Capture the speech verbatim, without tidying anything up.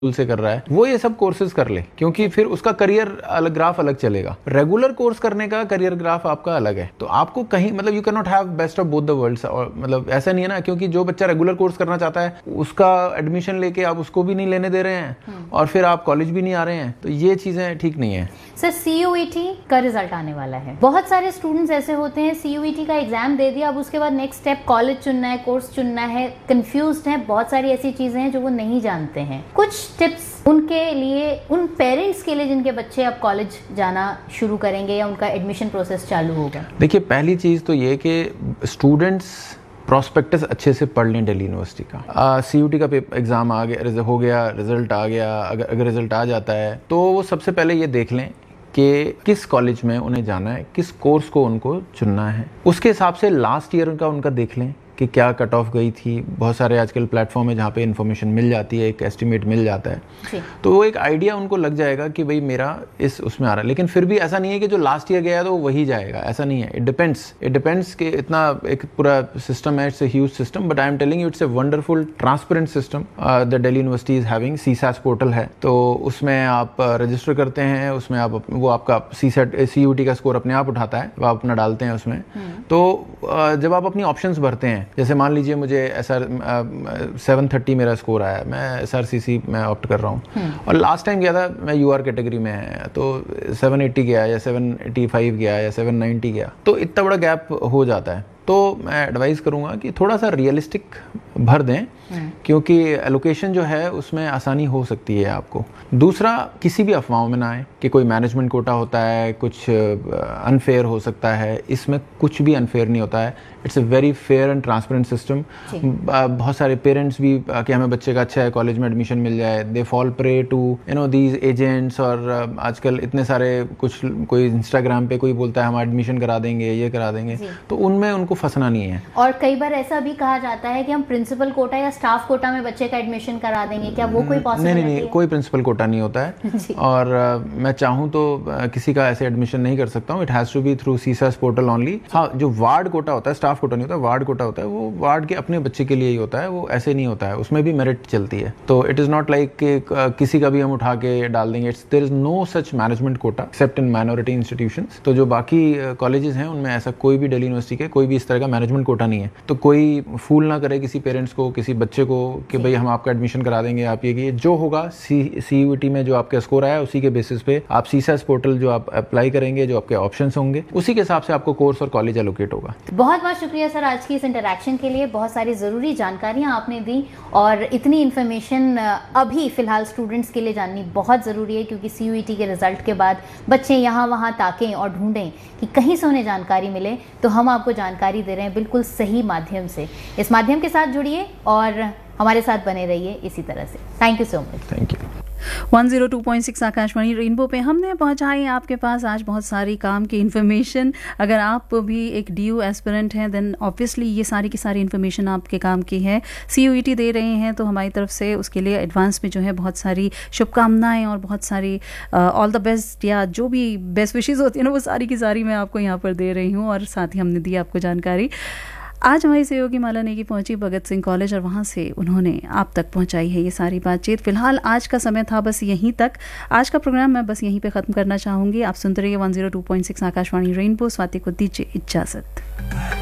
से कर रहा है वो ये सब कोर्सेज कर ले, क्योंकि फिर उसका करियर अलग ग्राफ अलग चलेगा। रेगुलर कोर्स करने का करियर ग्राफ आपका अलग है, तो आपको कहीं मतलब you can not have best of both the world's. मतलब ऐसा नहीं है ना, क्योंकि जो बच्चा रेगुलर कोर्स करना चाहता है उसका एडमिशन लेके आप उसको भी नहीं लेने दे रहे हैं और फिर आप कॉलेज भी नहीं आ रहे हैं, तो ये चीजें ठीक नहीं है। Sir, C you E T का रिजल्ट आने वाला है, बहुत सारे स्टूडेंट्स ऐसे होते हैं सी यू ई टी का एग्जाम दे दिया, अब उसके बाद नेक्स्ट स्टेप कॉलेज चुनना है, कोर्स चुनना है, कंफ्यूज्ड है, बहुत सारी ऐसी चीजें हैं जो वो नहीं जानते हैं। कुछ टिप्स उनके लिए, उन पेरेंट्स के लिए जिनके बच्चे अब कॉलेज जाना शुरू करेंगे या उनका एडमिशन प्रोसेस चालू होगा। देखिए, पहली चीज तो ये कि स्टूडेंट्स प्रॉस्पेक्टस अच्छे से पढ़ लें दिल्ली यूनिवर्सिटी का। सी यू टी का एग्जाम आ गया, हो गया, रिजल्ट आ गया, अगर अगर रिजल्ट आ जाता है तो वो सबसे पहले ये देख लें कि किस कॉलेज में उन्हें जाना है, किस कोर्स को उनको चुनना है। उसके हिसाब से लास्ट ईयर का उनका देख लें कि क्या कट ऑफ गई थी। बहुत सारे आजकल प्लेटफॉर्म है जहाँ पे इन्फॉर्मेशन मिल जाती है, एक एस्टिमेट मिल जाता है, तो वो एक आइडिया उनको लग जाएगा कि भाई मेरा इस उसमें आ रहा है। लेकिन फिर भी ऐसा नहीं है कि जो लास्ट ईयर गया है तो वही जाएगा, ऐसा नहीं है। इट डिपेंड्स इट डिपेंड्स कि इतना एक पूरा सिस्टम है, it's a huge system, but I am telling you it's a wonderful transparent system the Delhi university is having. C SAT portal है, तो उसमें आप रजिस्टर करते हैं, उसमें आप वो आपका सी सैट सी यू टी का स्कोर अपने आप उठाता है, वो आप अपना डालते हैं उसमें। तो जब आप अपनी ऑप्शंस भरते हैं, जैसे मान लीजिए मुझे एस आर सेवन थर्टी मेरा स्कोर आया, मैं एस आर सी सी में ऑप्ट कर रहा हूँ, और लास्ट टाइम गया था मैं यू आर कैटेगरी में है तो सेवन एटी गया या सेवन एटी फाइव गया या सेवन नाइंटी गया, तो इतना बड़ा गैप हो जाता है। तो मैं एडवाइस करूंगा कि थोड़ा सा रियलिस्टिक भर दें, क्योंकि एलोकेशन जो है उसमें आसानी हो सकती है आपको। दूसरा, किसी भी अफवाहों में ना आए कि कोई मैनेजमेंट कोटा होता है, कुछ अनफेयर हो सकता है, इसमें कुछ भी अनफेयर नहीं होता है। It's a very fair and transparent system. बहुत सारे पेरेंट्स भी कि हमें बच्चे का अच्छा है कॉलेज में एडमिशन मिल जाए, they fall prey to you know these agents. और आजकल इतने सारे कुछ, कोई इंस्टाग्राम पे कोई बोलता है हम एडमिशन करा देंगे, ये करा देंगे, तो उनमें उनको फंसना नहीं है। और कई बार ऐसा भी कहा जाता है कि हम प्रिंसिपल कोटा या स्टाफ कोटा में बच्चे का एडमिशन करा देंगे, क्या वो कोई पॉसिबिलिटी है? नहीं नहीं, कोई प्रिंसिपल कोटा नहीं होता है। और uh, मैं चाहूँ तो uh, किसी का ऐसे एडमिशन नहीं कर सकता हूँ। It has to be through सीसास portal only. हाँ, जो वार्ड कोटा होता है, स्टाफ कोटा नहीं होता, वार्ड कोटा होता है, वो वार्ड के अपने बच्चे के लिए ही होता है, वो ऐसे नहीं होता है, उसमें भी मेरिट चलती है। तो इट इज नॉट लाइक कि uh, किसी का भी हम उठा के डाल देंगे। It's there is no such management quota accept in minority institutions. तो जो बाकी कॉलेजेस uh, हैं उनमें ऐसा कोई भी दिल्ली यूनिवर्सिटी के कोई भी इस तरह का मैनेजमेंट कोटा नहीं है। तो कोई फूल ना करे किसी पेरेंट्स को, किसी बच्चे को कि भाई हम आपका एडमिशन करा देंगे, आप ये कि जो होगा सी सी यू टी में जो आपका स्कोर आया उसी के बेसिस पे आप सीसास पोर्टल जो आप अप्लाई करेंगे, जो आपके ऑप्शंस होंगे, उसी के हिसाब से आपको कोर्स और कॉलेज एलोकेट होगा। बहुत बहुत शुक्रिया सर आज की इस इंटरैक्शन के लिए। बहुत सारी ज़रूरी जानकारियाँ आपने दी और इतनी इन्फॉर्मेशन अभी फ़िलहाल स्टूडेंट्स के लिए जाननी बहुत ज़रूरी है, क्योंकि सी यू ई टी के रिजल्ट के बाद बच्चे यहाँ वहाँ ताकें और ढूंढें कि कहीं से उन्हें जानकारी मिले, तो हम आपको जानकारी दे रहे हैं बिल्कुल सही माध्यम से। इस माध्यम के साथ जुड़िए और हमारे साथ बने रहिए इसी तरह से। Thank you so much. Thank you. One zero two point six Akashvani rainbow पे हमने पहुंचाई आपके पास आज बहुत सारी काम की इन्फॉर्मेशन। अगर आप भी एक डी यू एस्पिरेंट हैं देन ऑब्वियसली ये सारी की सारी इन्फॉर्मेशन आपके काम की है। सी यू ई टी दे रहे हैं तो हमारी तरफ से उसके लिए एडवांस में जो है बहुत सारी शुभकामनाएं और बहुत सारी ऑल द बेस्ट या जो भी बेस्ट विशेज़ होती है ना, वो सारी की सारी मैं आपको यहाँ पर दे रही हूँ और साथ ही हमने दी आपको जानकारी। आज हमारी सहयोगी माला नेगी पहुंची भगत सिंह कॉलेज और वहां से उन्होंने आप तक पहुंचाई है ये सारी बातचीत। फिलहाल आज का समय था बस यहीं तक। आज का प्रोग्राम मैं बस यहीं पे ख़त्म करना चाहूँगी। आप सुनते रहिए one zero two point six Akashvani rainbow. Swati को दीजिए इजाज़त।